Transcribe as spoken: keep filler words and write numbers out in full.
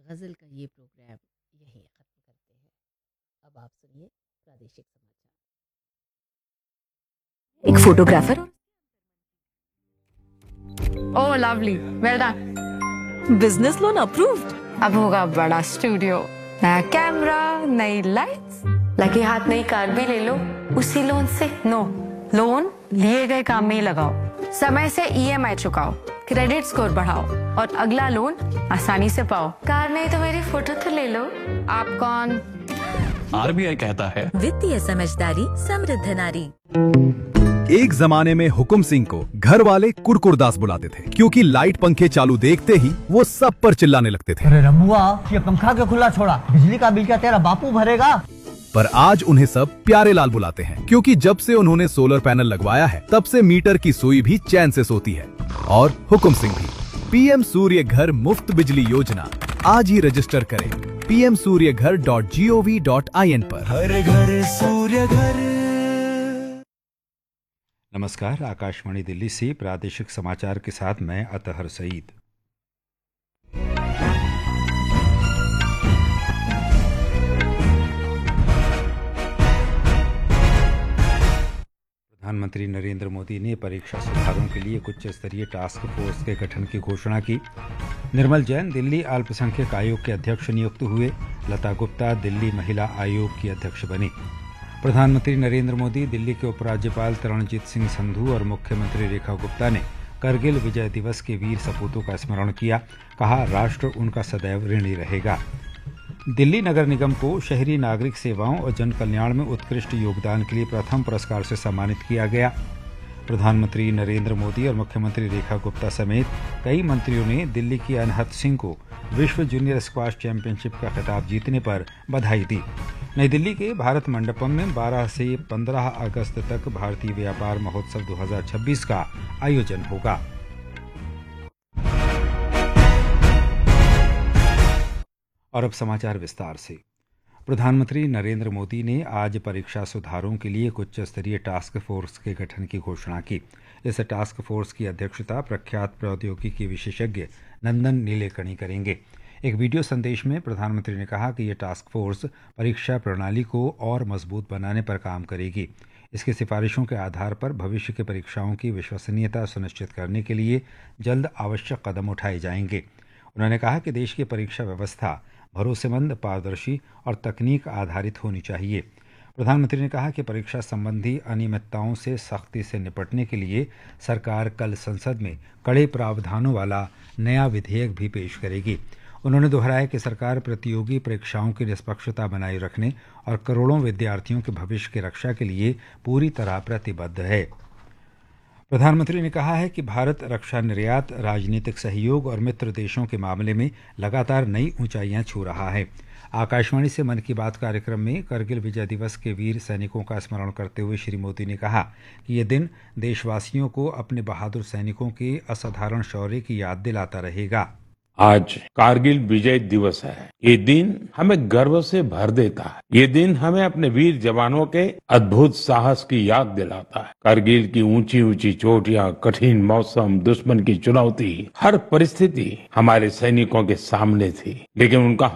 गज़ल का ये प्रोग्राम यहीं ख़त्म करते हैं। अब आप सुनिए प्रादेशिक समाचार। एक फोटोग्राफर। ओह lovely, well done. Business loan approved. अब होगा बड़ा स्टूडियो, नया कैमरा, नई लाइट्स, लगे हाथ नई कार भी ले लो उसी लोन से। नो, लोन लिए गए काम में ही लगाओ, समय से ईएमआई चुकाओ, क्रेडिट स्कोर बढ़ाओ और अगला लोन आसानी से पाओ। कार नहीं तो मेरी फोटो तो ले लो। आप कौन? आरबीआई कहता है वित्तीय समझदारी समृद्ध नारी। एक जमाने में हुकुम सिंह को घर वाले कुरकुरदास बुलाते थे, क्योंकि लाइट पंखे चालू देखते ही वो सब पर चिल्लाने लगते थे। अरे रमुआ, ये पंखा क्यों खुला छोड़ा? बिजली का बिल क्या तेरा बापू भरेगा? पर आज उन्हें सब प्यारे लाल बुलाते हैं, क्योंकि जब से उन्होंने सोलर पैनल लगवाया है तब से मीटर की सुई भी चैन से सोती है। और हुकुम सिंह भी। पीएम सूर्य घर मुफ्त बिजली योजना आज ही रजिस्टर करें पी एम सूर्य घर dot G O V dot I N पर। हर घर सूर्य घर। नमस्कार, आकाशवाणी दिल्ली से प्रादेशिक समाचार के साथ मैं अतहर सईद। प्रधानमंत्री नरेंद्र मोदी ने परीक्षा सुधारों के लिए उच्च स्तरीय टास्क फोर्स के गठन की घोषणा की। निर्मल जैन दिल्ली अल्पसंख्यक आयोग के अध्यक्ष नियुक्त हुए। लता गुप्ता दिल्ली महिला आयोग की अध्यक्ष बनी। प्रधानमंत्री नरेंद्र मोदी, दिल्ली के उपराज्यपाल तरणजीत सिंह संधू और मुख्यमंत्री रेखा गुप्ता ने करगिल विजय दिवस के वीर सपूतों का स्मरण किया। कहा, राष्ट्र उनका सदैव ऋणी रहेगा। दिल्ली नगर निगम को शहरी नागरिक सेवाओं और जन कल्याण में उत्कृष्ट योगदान के लिए प्रथम पुरस्कार से सम्मानित किया गया। प्रधानमंत्री नरेंद्र मोदी और मुख्यमंत्री रेखा गुप्ता समेत कई मंत्रियों ने दिल्ली की अनहत सिंह को विश्व जूनियर स्क्वाश चैंपियनशिप का खिताब जीतने पर बधाई दी। नई दिल्ली के भारत मंडपम में बारह से पंद्रह अगस्त तक भारतीय व्यापार महोत्सव दो हज़ार छब्बीस का आयोजन होगा। और अब समाचार विस्तार से। प्रधानमंत्री नरेंद्र मोदी ने आज परीक्षा सुधारों के लिए एक उच्च स्तरीय टास्क फोर्स के गठन की घोषणा की। इस टास्क फोर्स की अध्यक्षता प्रख्यात प्रौद्योगिकी विशेषज्ञ नंदन नीलेकणी करेंगे। एक वीडियो संदेश में प्रधानमंत्री ने कहा कि यह टास्क फोर्स परीक्षा प्रणाली को और मजबूत बनाने पर काम करेगी। इसकी सिफारिशों के आधार पर भविष्य की परीक्षाओं की विश्वसनीयता सुनिश्चित करने के लिए जल्द आवश्यक कदम उठाए जाएंगे। उन्होंने कहा कि देश की परीक्षा व्यवस्था भरोसेमंद, पारदर्शी और तकनीक आधारित होनी चाहिए। प्रधानमंत्री ने कहा कि परीक्षा संबंधी अनियमितताओं से सख्ती से निपटने के लिए सरकार कल संसद में कड़े प्रावधानों वाला नया विधेयक भी पेश करेगी। उन्होंने दोहराया कि सरकार प्रतियोगी परीक्षाओं की निष्पक्षता बनाए रखने और करोड़ों विद्यार्थियों के भविष्य की रक्षा के लिए पूरी तरह प्रतिबद्ध है। प्रधानमंत्री ने कहा है कि भारत रक्षा निर्यात, राजनीतिक सहयोग और मित्र देशों के मामले में लगातार नई ऊंचाइयां छू रहा है। आकाशवाणी से मन की बात कार्यक्रम में करगिल विजय दिवस के वीर सैनिकों का स्मरण करते हुए श्री मोदी ने कहा कि यह दिन देशवासियों को अपने बहादुर सैनिकों के असाधारण शौर्य की याद दिलाता रहेगा। आज कारगिल विजय दिवस है। ये दिन हमें गर्व से भर देता है। ये दिन हमें अपने वीर जवानों के अद्भुत साहस की याद दिलाता है। कारगिल की ऊंची ऊंची चोटियां, कठिन मौसम, दुश्मन की चुनौती, हर परिस्थिति हमारे सैनिकों के सामने थी, लेकिन उनका